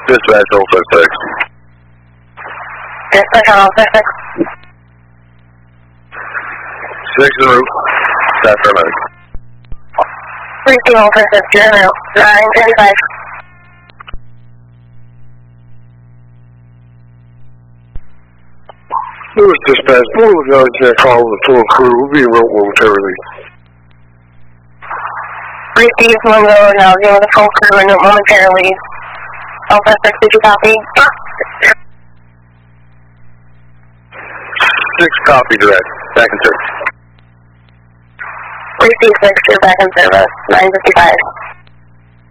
Dispatch on suspect. Dispatch on suspect. 6 en route. Staff paramedic. Receive all suspects, 935. Lewis Dispatch, pull the guns in that call with the full crew. We'll be in route momentarily. Receive Monroe now, with the full crew in momentarily. All suspects, did you copy? 6 copy direct. Back in service. Receive 6, you're back in service, 955.